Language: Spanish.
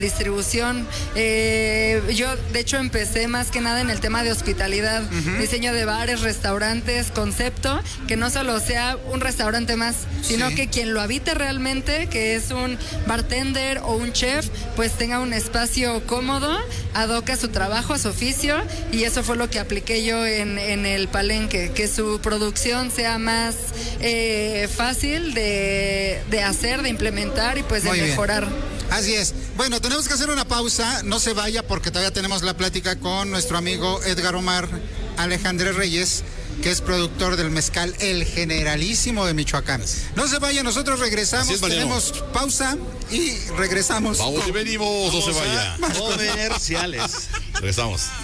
distribución. Yo de hecho empecé más que nada en el tema de hospitalidad, diseño de bares, restaurantes, concepto, que no solo sea un restaurante más, sino que quien lo habite realmente, que es un bartender o un chef, pues tenga un espacio cómodo, ad hoc a su trabajo, a su oficio, y eso fue lo que apliqué yo en el Palenque, que su producción sea más fácil de hacer, de implementar y pues de mejorar. Así es. Bueno, tenemos que hacer una pausa. No se vaya porque todavía tenemos la plática con nuestro amigo Edgar Omar Alejandre Reyes, que es productor del mezcal El Generalísimo de Michoacán. No se vaya, nosotros regresamos. Tenemos pausa y regresamos. Vamos y venimos, no se vaya. Comerciales. Regresamos.